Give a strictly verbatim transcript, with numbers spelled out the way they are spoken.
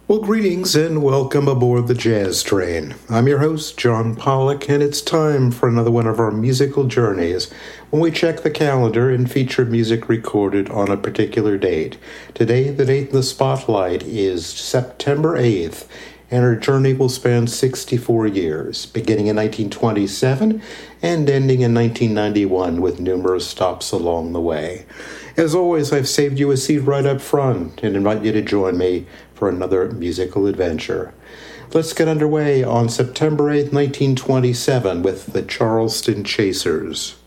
Well, greetings and welcome aboard the Jazz Train. I'm your host, John Pollock, and it's time for another one of our musical journeys when we check the calendar and feature music recorded on a particular date. Today, the date in the spotlight is September eighth, and our journey will span sixty-four years, beginning in nineteen twenty-seven and ending in nineteen ninety-one with numerous stops along the way. As always, I've saved you a seat right up front and invite you to join me for another musical adventure. Let's get underway on September eighth, nineteen twenty-seven with the Charleston Chasers.